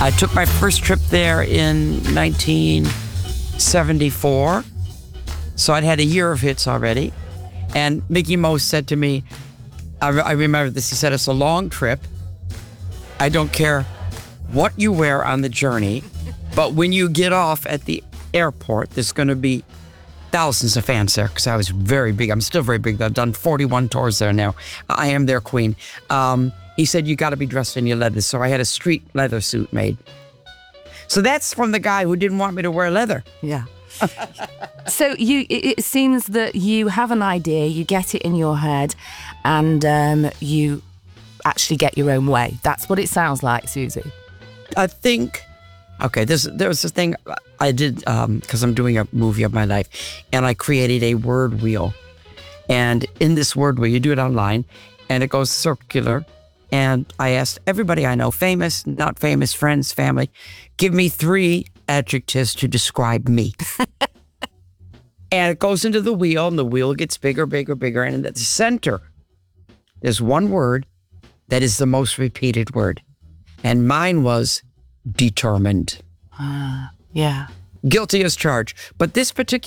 I took my first trip there in 1974. So I'd had a year of hits already. And Mickey Most said to me, I remember this, he said, it's a long trip. I don't care what you wear on the journey, but when you get off at the airport, there's going to be thousands of fans there because I was very big. I'm still very big. I've done 41 tours there now. I am their queen. He said, you got to be dressed in your leather. So I had a street leather suit made. So that's from the guy who didn't want me to wear leather. Yeah. So it seems that you have an idea, you get it in your head, and you actually get your own way. That's what it sounds like, Susie. I think, okay, there was this thing I did because I'm doing a movie of my life, and I created a word wheel. And in this word wheel, you do it online, and it goes circular. And I asked everybody I know, famous, not famous, friends, family, give me 3 adjectives to describe me. And it goes into the wheel, and the wheel gets bigger, bigger, bigger. And at the center, there's one word that is the most repeated word. And mine was determined. Yeah. Guilty as charged. But this particular